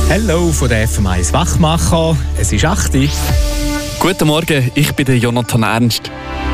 Hallo von der FM1 Wachmacher. Es ist 8 Uhr. Guten Morgen, ich bin der Jonathan Ernst.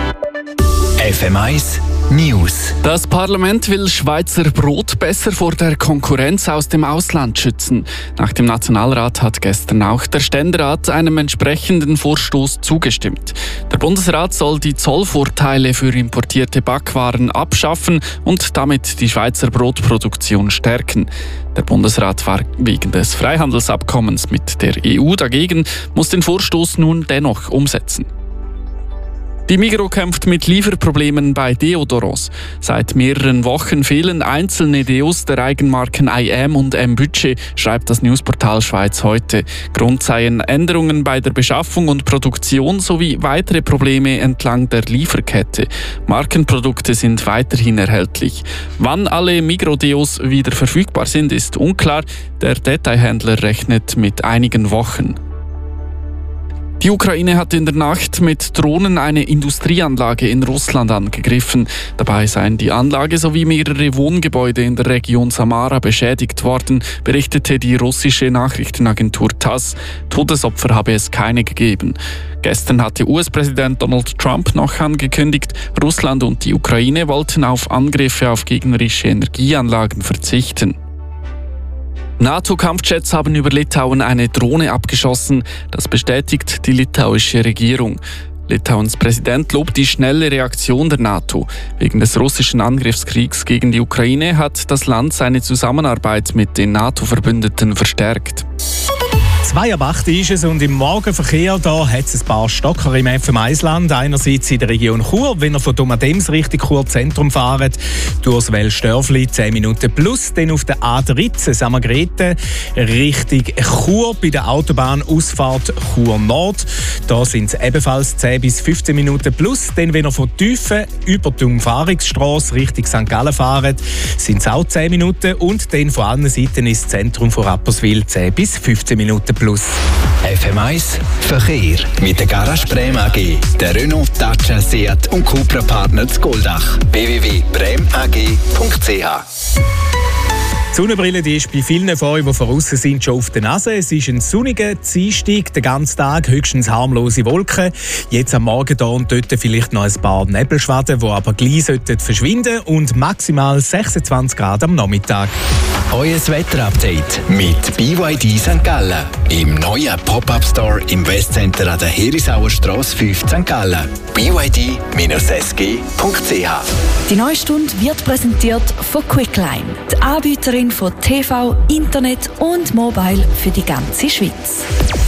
FM1 News. Das Parlament will Schweizer Brot besser vor der Konkurrenz aus dem Ausland schützen. Nach dem Nationalrat hat gestern auch der Ständerat einem entsprechenden Vorstoß zugestimmt. Der Bundesrat soll die Zollvorteile für importierte Backwaren abschaffen und damit die Schweizer Brotproduktion stärken. Der Bundesrat war wegen des Freihandelsabkommens mit der EU dagegen, muss den Vorstoß nun dennoch umsetzen. Die Migros kämpft mit Lieferproblemen bei Deodoros. Seit mehreren Wochen fehlen einzelne Deos der Eigenmarken IM und M-Budget, schreibt das Newsportal Schweiz heute. Grund seien Änderungen bei der Beschaffung und Produktion sowie weitere Probleme entlang der Lieferkette. Markenprodukte sind weiterhin erhältlich. Wann alle Migros-Deos wieder verfügbar sind, ist unklar. Der Detailhändler rechnet mit einigen Wochen. Die Ukraine hat in der Nacht mit Drohnen eine Industrieanlage in Russland angegriffen. Dabei seien die Anlage sowie mehrere Wohngebäude in der Region Samara beschädigt worden, berichtete die russische Nachrichtenagentur TASS. Todesopfer habe es keine gegeben. Gestern hatte US-Präsident Donald Trump noch angekündigt, Russland und die Ukraine wollten auf Angriffe auf gegnerische Energieanlagen verzichten. NATO-Kampfjets haben über Litauen eine Drohne abgeschossen. Das bestätigt die litauische Regierung. Litauens Präsident lobt die schnelle Reaktion der NATO. Wegen des russischen Angriffskriegs gegen die Ukraine hat das Land seine Zusammenarbeit mit den NATO-Verbündeten verstärkt. 2:08 ist es und im Morgenverkehr da hat es ein paar Stocker im FM1-Land. Einerseits in der Region Chur, wenn ihr von Domadems Richtung Chur Zentrum fahrt, durchs Wellstörfli 10 Minuten plus, dann auf der A13 Sammergrete Richtung Chur bei der Autobahnausfahrt Chur Nord. Da sind es ebenfalls 10 bis 15 Minuten plus. Dann, wenn ihr von Tüfen über die Umfahrungsstrasse Richtung St. Gallen fahrt, sind es auch 10 Minuten und dann von allen Seiten ins Zentrum von Rapperswil 10 bis 15 Minuten plus. FM1 Verkehr mit der Garage Brem AG, der Renault, Dacia, Seat und Cupra Partner zu Goldach. www.bremag.ch. Die Sonnenbrille die ist bei vielen von euch, die voraus sind, schon auf der Nase. Es ist ein sonniger Dienstag, den ganzen Tag höchstens harmlose Wolken. Jetzt am Morgen hier und dort vielleicht noch ein paar Nebelschwaden, die aber gleich verschwinden sollten. Und maximal 26 Grad am Nachmittag. Euer Wetterupdate mit BYD St. Gallen. Im neuen Pop-Up-Store im Westcenter an der Herisauer Strasse 5 St. Gallen. BYD-SG.ch. Die neue Stunde wird präsentiert von Quickline, die Anbieterin von TV, Internet und Mobile für die ganze Schweiz.